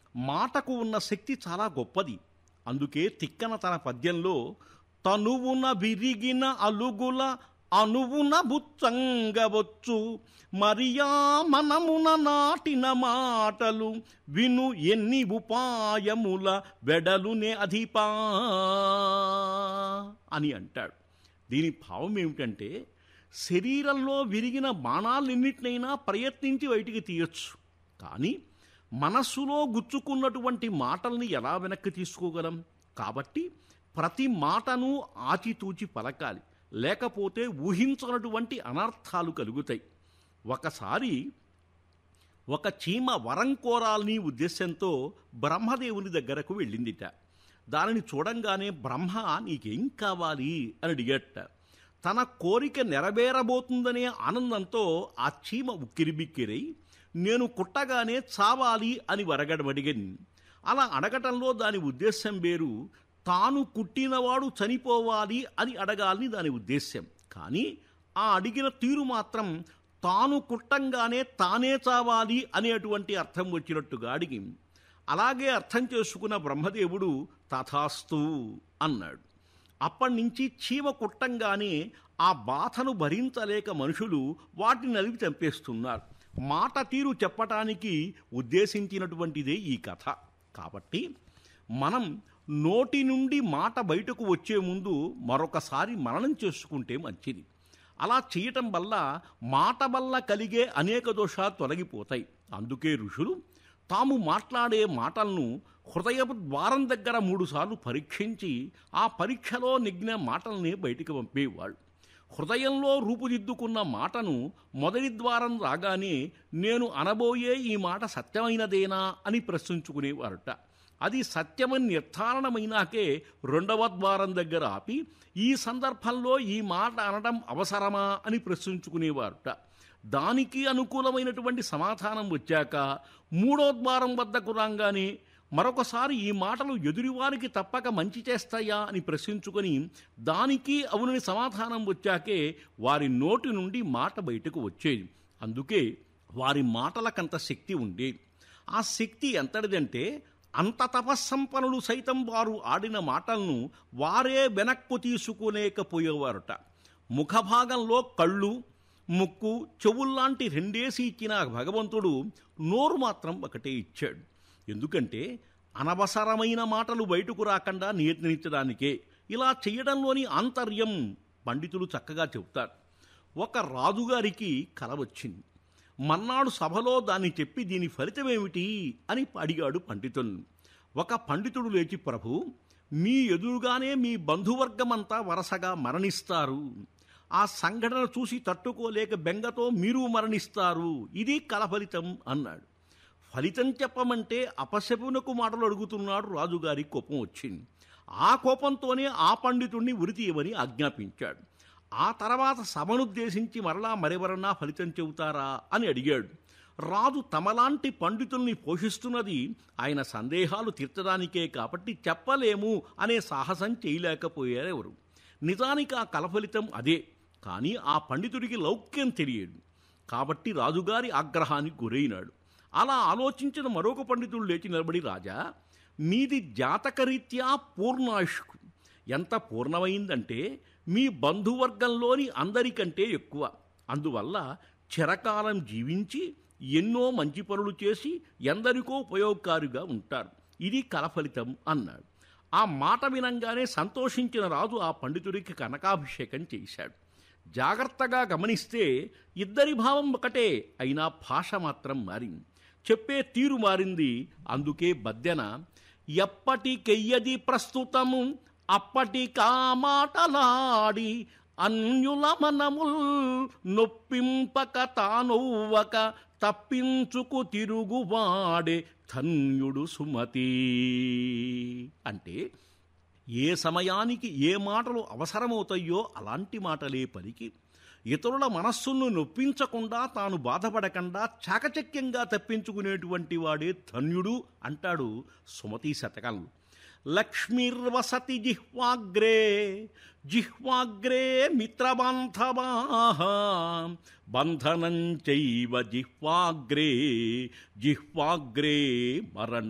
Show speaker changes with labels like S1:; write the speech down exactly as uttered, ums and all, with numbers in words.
S1: మాటకు ఉన్న శక్తి చాలా గొప్పది. అందుకే తిక్కన తన పద్యంలో తనువున విరిగిన అలుగుల అనువున బుచ్చంగవచ్చు మరియా మనమున నాటిన మాటలు విను ఎన్ని ఉపాయముల వెడలునే అధిపా అని అంటాడు. దీని భావం ఏమిటంటే, శరీరంలో విరిగిన బాణాలన్నిటినైనా ప్రయత్నించి బయటికి తీయొచ్చు, కానీ మనస్సులో గుచ్చుకున్నటువంటి మాటల్ని ఎలా వెనక్కి తీసుకోగలం? కాబట్టి ప్రతి మాటను ఆచితూచి పలకాలి, లేకపోతే ఊహించనటువంటి అనర్థాలు కలుగుతాయి. ఒకసారి ఒక చీమ వరం కోరాలని ఉద్దేశంతో బ్రహ్మదేవుని దగ్గరకు వెళ్ళిందిట. దానిని చూడంగానే బ్రహ్మ నీకేం కావాలి అని అడిగట. తన కోరిక నెరవేరబోతుందనే ఆనందంతో ఆ చీమ ఉక్కిరిబిక్కిరై నేను కుట్టగానే చావాలి అని వరగడమడిగింది. అలా అడగటంలో దాని ఉద్దేశం వేరు, తాను కుట్టినవాడు చనిపోవాలి అని అడగాలని దాని ఉద్దేశ్యం. కానీ ఆ అడిగిన తీరు మాత్రం తాను కుట్టంగానే తానే చావాలి అనేటువంటి అర్థం వచ్చినట్టుగా అడిగింది. అలాగే అర్థం చేసుకున్న బ్రహ్మదేవుడు తథాస్తు అన్నాడు. అప్పటి నుంచి చీమ కుట్టంగానే ఆ బాధను భరించలేక మనుషులు వాటిని నలిపి చంపేస్తున్నారు. మాట తీరు చెప్పటానికి ఉద్దేశించినటువంటిదే ఈ కథ. కాబట్టి మనం నోటి నుండి మాట బయటకు వచ్చే ముందు మరొకసారి మననం చేసుకుంటే మంచిది. అలా చేయటం వల్ల మాట వల్ల కలిగే అనేక దోషాలు తొలగిపోతాయి. అందుకే ఋషులు తాము మాట్లాడే మాటలను హృదయపు ద్వారం దగ్గర మూడుసార్లు పరీక్షించి ఆ పరీక్షలో నెగ్గిన మాటల్ని బయటికి పంపేవాళ్ళు. హృదయంలో రూపుదిద్దుకున్న మాటను మొదటి ద్వారం రాగానే నేను అనబోయే ఈ మాట సత్యమైనదేనా అని ప్రశ్నించుకునేవారట. అది సత్యమని నిర్ధారణమైనాకే రెండవ ద్వారం దగ్గర ఆపి ఈ సందర్భంలో ఈ మాట అనడం అవసరమా అని ప్రశ్నించుకునేవారట. దానికి అనుకూలమైనటువంటి సమాధానం వచ్చాక మూడో ద్వారం వద్దకు రాగానే మరొకసారి ఈ మాటలు ఎదురువారికి తప్పక మంచి చేస్తాయా అని ప్రశ్నించుకొని దానికి అవునని సమాధానం వచ్చాకే వారి నోటి నుండి మాట బయటకు వచ్చేది. అందుకే వారి మాటలకంత శక్తి ఉండేది. ఆ శక్తి ఎంతటిదంటే అంత తపస్సంపన్నులు సైతం వారు ఆడిన మాటలను వారే వెనక్కు తీసుకునేకపోయేవారట. ముఖభాగంలో కళ్ళు, ముక్కు, చెవుల్లాంటి రెండేసి ఇచ్చిన భగవంతుడు నోరు మాత్రం ఒకటే ఇచ్చాడు. ఎందుకంటే అనవసరమైన మాటలు బయటకు రాకుండా నియంత్రించడానికే. ఇలా చేయడంలోని ఆంతర్యం పండితులు చక్కగా చెబుతారు. ఒక రాజుగారికి కల వచ్చింది. మన్నాడు సభలో దాన్ని చెప్పి దీని ఫలితమేమిటి అని అడిగాడు పండితులను. ఒక పండితుడు లేచి, ప్రభు, మీ ఎదురుగానే మీ బంధువర్గమంతా వరసగా మరణిస్తారు. ఆ సంఘటన చూసి తట్టుకోలేక బెంగతో మీరు మరణిస్తారు. ఇది కల ఫలితం అన్నాడు. ఫలితం చెప్పమంటే అపశకునకు మాటలు అడుగుతున్నాడు. రాజుగారి కోపం వచ్చింది. ఆ కోపంతోనే ఆ పండితుణ్ణి ఉరితీయమని ఆజ్ఞాపించాడు. ఆ తర్వాత సభనుద్దేశించి మరలా మరెవరన్నా ఫలితం చెబుతారా అని అడిగాడు. రాజు తమలాంటి పండితుల్ని పోషిస్తున్నది ఆయన సందేహాలు తీర్చడానికే కాబట్టి చెప్పలేము అనే సాహసం చేయలేకపోయారెవరు. నిజానికి ఆ కలఫలితం అదే. కానీ ఆ పండితుడికి లౌక్యం తెలియదు కాబట్టి రాజుగారి ఆగ్రహానికి గురైనాడు. అలా ఆలోచించిన మరొక పండితుడు లేచి నిలబడి, రాజా, మీది జాతకరీత్యా పూర్ణాయుష్కు ఎంత పూర్ణమైందంటే మీ బంధువర్గంలోని అందరికంటే ఎక్కువ. అందువల్ల చిరకాలం జీవించి ఎన్నో మంచి పనులు చేసి ఎందరికో ఉపయోగకారిగా ఉంటారు. ఇది కలఫలితం అన్నాడు. ఆ మాట వినంగానే సంతోషించిన రాజు ఆ పండితుడికి కనకాభిషేకం చేశాడు. జాగ్రత్తగా గమనిస్తే ఇద్దరి భావం ఒకటే, అయినా భాష మాత్రం మారింది, చెప్పే తీరు మారింది. అందుకే బద్దెన ఎప్పటికెయ్యది ప్రస్తుతము అప్పటికా మాటలాడి అన్యుల మనముల్ నొప్పింపక తానొవ్వక తప్పించుకు తిరుగువాడే ధన్యుడు సుమతి. అంటే ఏ సమయానికి ఏ మాటలు అవసరమవుతాయో అలాంటి మాటలే పలికి ఇతరుల మనస్సును నొప్పించకుండా తాను బాధపడకుండా చాకచక్యంగా తప్పించుకునేటువంటి వాడే ధన్యుడు అంటాడు సుమతి శతకంలో. లక్ష్మీర్వసతి జిహ్వాగ్రే జిహ్వాగ్రే మిత్రబాంధవాః బంధనం చైవ జిహ్వాగ్రే జిహ్వాగ్రే మరణం